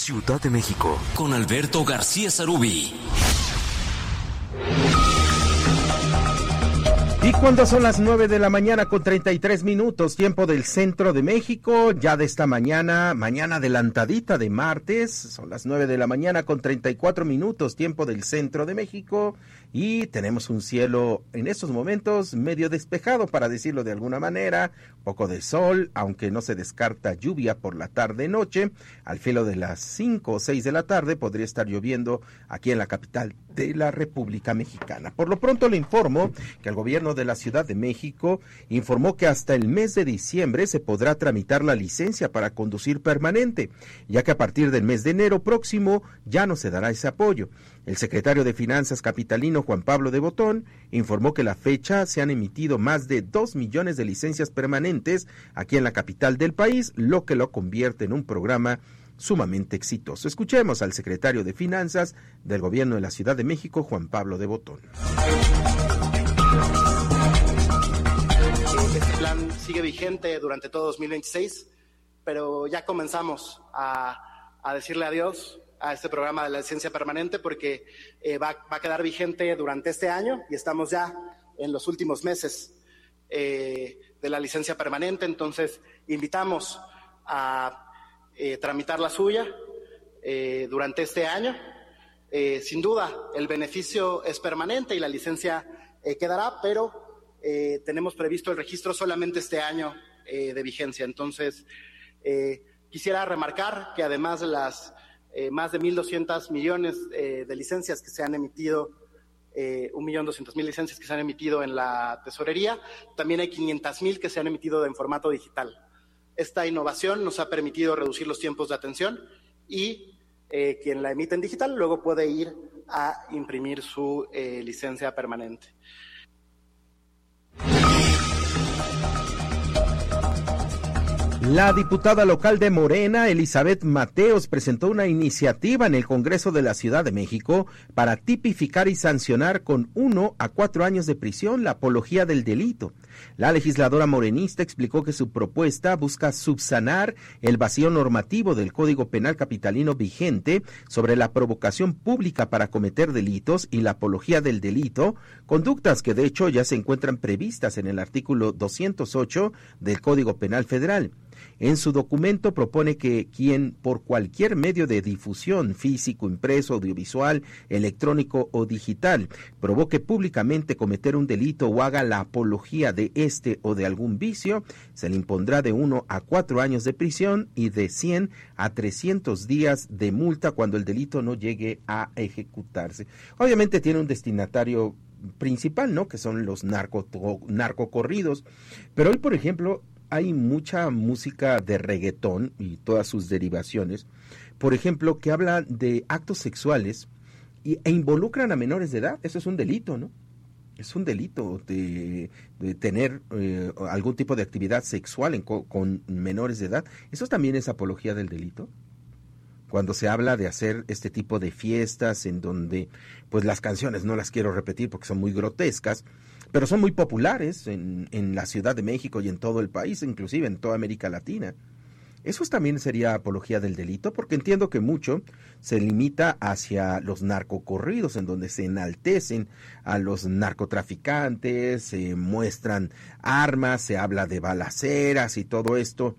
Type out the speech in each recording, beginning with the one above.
Ciudad de México, con Alberto García Sarubí. Y cuando son las 9 de la mañana con 33 minutos, tiempo del centro de México, ya de esta mañana adelantadita de martes, son las 9 de la mañana con 34 minutos, tiempo del centro de México, y tenemos un cielo en estos momentos medio despejado, para decirlo de alguna manera, poco de sol, aunque no se descarta lluvia por la tarde-noche. Al filo de las 5 o 6 de la tarde podría estar lloviendo aquí en la capital de la República Mexicana. Por lo pronto le informo que el gobierno de la Ciudad de México informó que hasta el mes de diciembre se podrá tramitar la licencia para conducir permanente, ya que a partir del mes de enero próximo ya no se dará ese apoyo. El secretario de Finanzas capitalino, Juan Pablo de Botón, informó que a la fecha se han emitido más de 2 millones de licencias permanentes aquí en la capital del país, lo que lo convierte en un programa sumamente exitoso. Escuchemos al secretario de Finanzas del Gobierno de la Ciudad de México, Juan Pablo de Botón. Este plan sigue vigente durante todo 2026, pero ya comenzamos a decirle adiós a este programa de la licencia permanente porque va a quedar vigente durante este año y estamos ya en los últimos meses de la licencia permanente. Entonces invitamos a tramitar la suya durante este año. Sin duda el beneficio es permanente y la licencia quedará, pero tenemos previsto el registro solamente este año de vigencia. Entonces quisiera remarcar que además de las más de 1.200 millones de licencias que se han emitido, 1.200.000 licencias que se han emitido en la tesorería, también hay 500.000 que se han emitido en formato digital. Esta innovación nos ha permitido reducir los tiempos de atención y quien la emite en digital luego puede ir a imprimir su licencia permanente. La diputada local de Morena, Elizabeth Mateos, presentó una iniciativa en el Congreso de la Ciudad de México para tipificar y sancionar con 1 a 4 años de prisión la apología del delito. La legisladora morenista explicó que su propuesta busca subsanar el vacío normativo del Código Penal capitalino vigente sobre la provocación pública para cometer delitos y la apología del delito, conductas que de hecho ya se encuentran previstas en el artículo 208 del Código Penal Federal. En su documento propone que quien por cualquier medio de difusión, físico, impreso, audiovisual, electrónico o digital, provoque públicamente cometer un delito o haga la apología de este o de algún vicio, se le impondrá de 1 a 4 años de prisión y de 100 a 300 días de multa cuando el delito no llegue a ejecutarse. Obviamente tiene un destinatario principal, ¿no?, que son los narcocorridos, pero hoy, por ejemplo, hay mucha música de reggaetón y todas sus derivaciones, por ejemplo, que habla de actos sexuales e involucran a menores de edad. Eso es un delito, ¿no? Es un delito de tener algún tipo de actividad sexual con menores de edad. ¿Eso también es apología del delito? Cuando se habla de hacer este tipo de fiestas en donde, pues las canciones no las quiero repetir porque son muy grotescas, pero son muy populares en la Ciudad de México y en todo el país, inclusive en toda América Latina. ¿Eso también sería apología del delito? Porque entiendo que mucho se limita hacia los narcocorridos, en donde se enaltecen a los narcotraficantes, se muestran armas, se habla de balaceras y todo esto.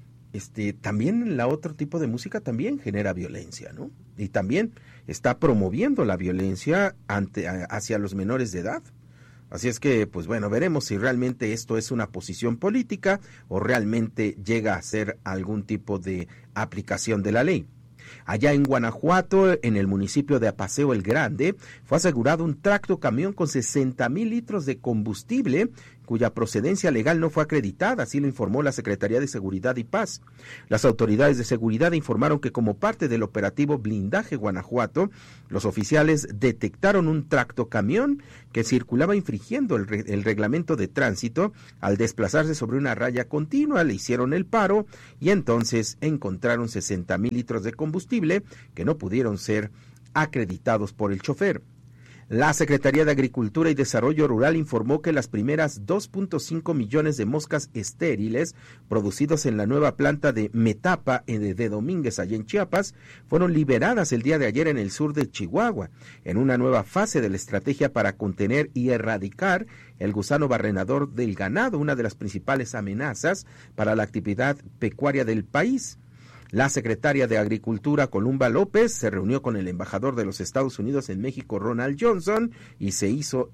También la otro tipo de música también genera violencia, ¿no? Y también está promoviendo la violencia hacia los menores de edad. Así es que, pues bueno, veremos si realmente esto es una posición política o realmente llega a ser algún tipo de aplicación de la ley. Allá en Guanajuato, en el municipio de Apaseo el Grande, fue asegurado un tractocamión con 60,000 litros de combustible cuya procedencia legal no fue acreditada, así lo informó la Secretaría de Seguridad y Paz. Las autoridades de seguridad informaron que como parte del operativo Blindaje Guanajuato, los oficiales detectaron un tractocamión que circulaba infringiendo el reglamento de tránsito al desplazarse sobre una raya continua. Le hicieron el paro y entonces encontraron 60,000 litros de combustible que no pudieron ser acreditados por el chofer. La Secretaría de Agricultura y Desarrollo Rural informó que las primeras 2.5 millones de moscas estériles producidos en la nueva planta de Metapa de Domínguez, allá en Chiapas, fueron liberadas el día de ayer en el sur de Chihuahua, en una nueva fase de la estrategia para contener y erradicar el gusano barrenador del ganado, una de las principales amenazas para la actividad pecuaria del país. La secretaria de Agricultura, Columba López, se reunió con el embajador de los Estados Unidos en México, Ronald Johnson, y se hizo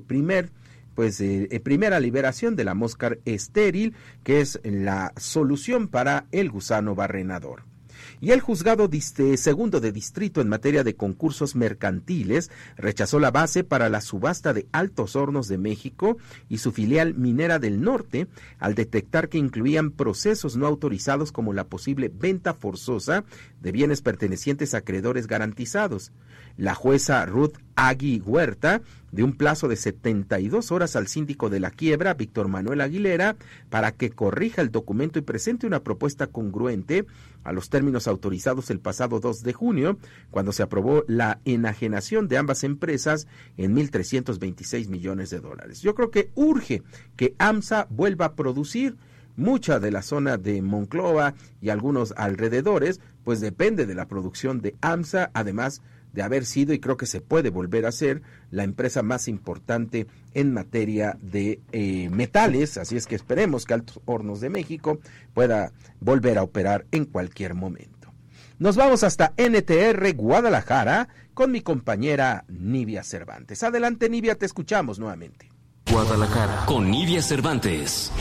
primera liberación de la mosca estéril, que es la solución para el gusano barrenador. Y el juzgado segundo de distrito en materia de concursos mercantiles rechazó la base para la subasta de Altos Hornos de México y su filial Minera del Norte al detectar que incluían procesos no autorizados como la posible venta forzosa de bienes pertenecientes a acreedores garantizados. La jueza Ruth Agui Huerta dio un plazo de 72 horas al síndico de la quiebra, Víctor Manuel Aguilera, para que corrija el documento y presente una propuesta congruente a los términos autorizados el pasado 2 de junio, cuando se aprobó la enajenación de ambas empresas en $1,326 millones. Yo creo que urge que AMSA vuelva a producir. Mucha de la zona de Monclova y algunos alrededores, pues depende de la producción de AMSA, además de haber sido, y creo que se puede volver a ser, la empresa más importante en materia de metales. Así es que esperemos que Altos Hornos de México pueda volver a operar en cualquier momento. Nos vamos hasta NTR Guadalajara con mi compañera Nivia Cervantes. Adelante, Nivia, te escuchamos nuevamente. Guadalajara con Nivia Cervantes.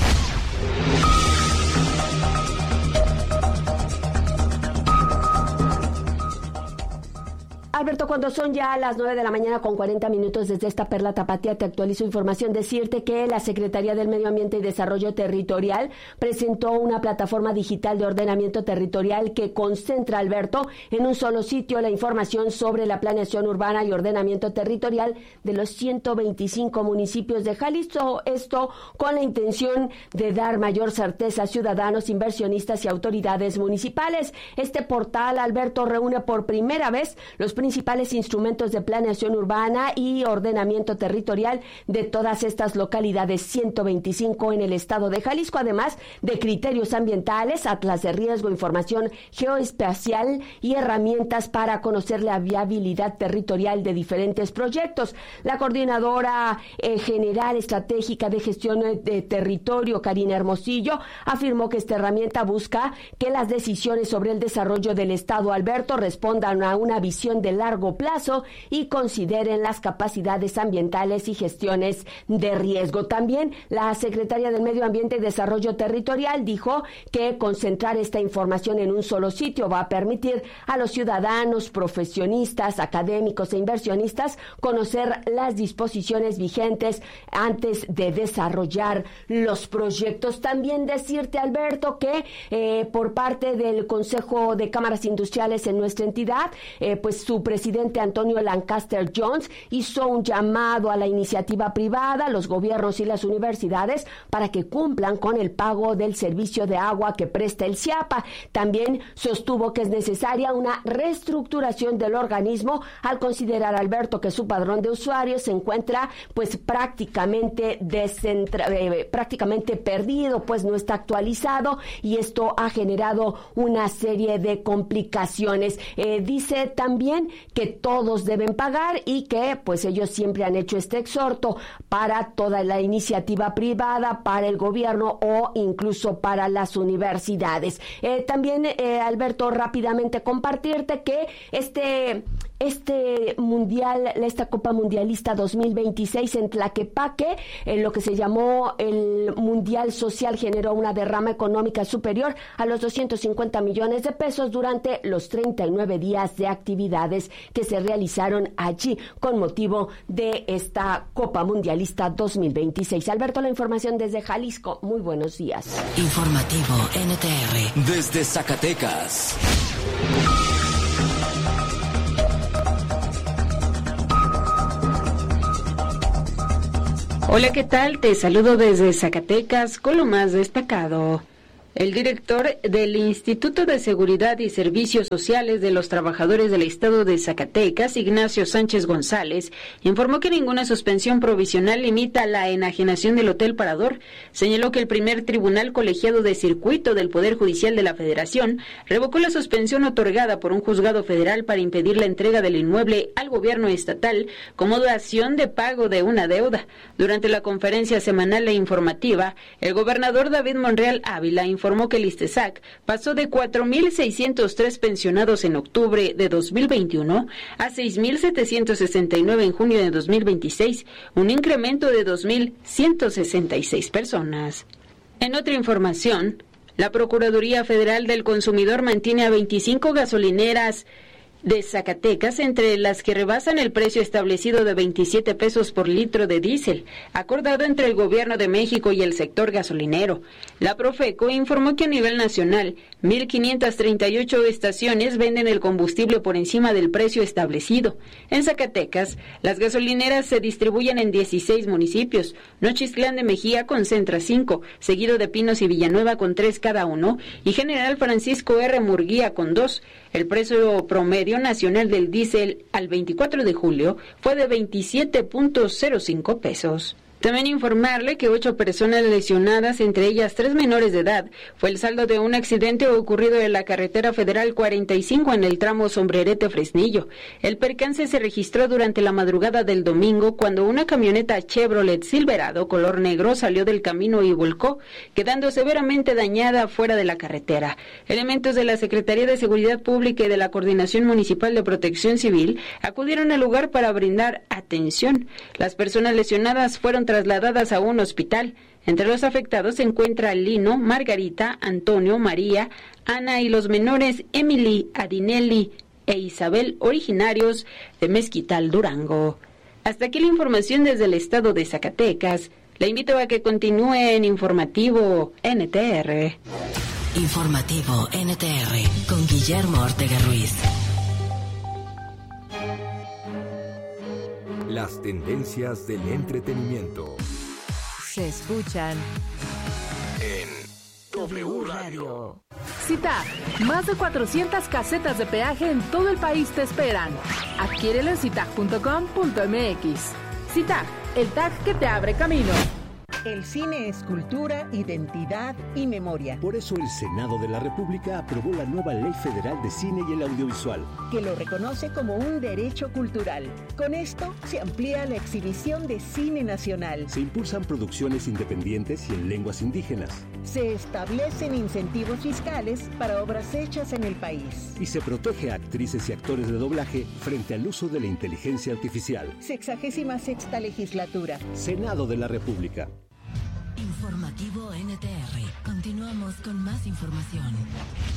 Alberto, cuando son ya las 9 de la mañana con 40 minutos desde esta Perla Tapatía, te actualizo información. Decirte que la Secretaría del Medio Ambiente y Desarrollo Territorial presentó una plataforma digital de ordenamiento territorial que concentra, Alberto, en un solo sitio la información sobre la planeación urbana y ordenamiento territorial de los 125 municipios de Jalisco. Esto con la intención de dar mayor certeza a ciudadanos, inversionistas y autoridades municipales. Este portal, Alberto, reúne por primera vez los principales instrumentos de planeación urbana y ordenamiento territorial de todas estas localidades, 125 en el estado de Jalisco, además de criterios ambientales, atlas de riesgo, información geoespacial y herramientas para conocer la viabilidad territorial de diferentes proyectos. La coordinadora general estratégica de gestión de territorio, Karina Hermosillo, afirmó que esta herramienta busca que las decisiones sobre el desarrollo del estado, Alberto, respondan a una visión de largo plazo y consideren las capacidades ambientales y gestiones de riesgo. También la secretaria del Medio Ambiente y Desarrollo Territorial dijo que concentrar esta información en un solo sitio va a permitir a los ciudadanos, profesionistas, académicos e inversionistas conocer las disposiciones vigentes antes de desarrollar los proyectos. También decirte, Alberto, que por parte del Consejo de Cámaras Industriales en nuestra entidad, pues su presidente Antonio Lancaster Jones hizo un llamado a la iniciativa privada, los gobiernos y las universidades para que cumplan con el pago del servicio de agua que presta el CIAPA. También sostuvo que es necesaria una reestructuración del organismo al considerar, Alberto, que su padrón de usuarios se encuentra pues prácticamente perdido, pues no está actualizado, y esto ha generado una serie de complicaciones. Dice también que todos deben pagar y que pues ellos siempre han hecho este exhorto para toda la iniciativa privada, para el gobierno o incluso para las universidades. También, Alberto, rápidamente compartirte que esta Copa Mundialista 2026 en Tlaquepaque, lo que se llamó el Mundial Social, generó una derrama económica superior a los 250 millones de pesos durante los 39 días de actividades que se realizaron allí con motivo de esta Copa Mundialista 2026. Alberto, la información desde Jalisco. Muy buenos días. Informativo NTR desde Zacatecas. Hola, ¿qué tal? Te saludo desde Zacatecas con lo más destacado. El director del Instituto de Seguridad y Servicios Sociales de los Trabajadores del Estado de Zacatecas, Ignacio Sánchez González, informó que ninguna suspensión provisional limita la enajenación del Hotel Parador. Señaló que el primer tribunal colegiado de circuito del Poder Judicial de la Federación revocó la suspensión otorgada por un juzgado federal para impedir la entrega del inmueble al gobierno estatal como dación de pago de una deuda. Durante la conferencia semanal e informativa, el gobernador David Monreal Ávila informó que el ISTESAC pasó de 4,603 pensionados en octubre de 2021 a 6,769 en junio de 2026, un incremento de 2,166 personas. En otra información, la Procuraduría Federal del Consumidor mantiene a 25 gasolineras de Zacatecas entre las que rebasan el precio establecido de 27 pesos por litro de diésel, acordado entre el Gobierno de México y el sector gasolinero. La Profeco informó que a nivel nacional, 1,538 estaciones venden el combustible por encima del precio establecido. En Zacatecas, las gasolineras se distribuyen en 16 municipios. Nochistlán de Mejía concentra 5, seguido de Pinos y Villanueva con 3 cada uno, y General Francisco R. Murguía con 2. El precio promedio nacional del diésel al 24 de julio fue de 27.05 pesos. También informarle que 8 personas lesionadas, entre ellas 3 menores de edad, fue el saldo de un accidente ocurrido en la carretera federal 45 en el tramo Sombrerete-Fresnillo. El percance se registró durante la madrugada del domingo cuando una camioneta Chevrolet Silverado color negro salió del camino y volcó, quedando severamente dañada fuera de la carretera. Elementos de la Secretaría de Seguridad Pública y de la Coordinación Municipal de Protección Civil acudieron al lugar para brindar atención. Las personas lesionadas fueron trasladadas a un hospital. Entre los afectados se encuentra Lino, Margarita, Antonio, María, Ana y los menores Emily, Adinelli e Isabel, originarios de Mezquital, Durango. Hasta aquí la información desde el estado de Zacatecas. Le invito a que continúe en Informativo NTR. Informativo NTR con Guillermo Ortega Ruiz. Las tendencias del entretenimiento se escuchan en W Radio. CITAG, más de 400 casetas de peaje en todo el país te esperan. Adquiérelo en citag.com.mx. CITAG, el tag que te abre camino. El cine es cultura, identidad y memoria. Por eso el Senado de la República aprobó la nueva Ley Federal de Cine y el Audiovisual, que lo reconoce como un derecho cultural. Con esto se amplía la exhibición de cine nacional. Se impulsan producciones independientes y en lenguas indígenas. Se establecen incentivos fiscales para obras hechas en el país. Y se protege a actrices y actores de doblaje frente al uso de la inteligencia artificial. 66ª legislatura. Senado de la República. Informativo NTR. Continuamos con más información.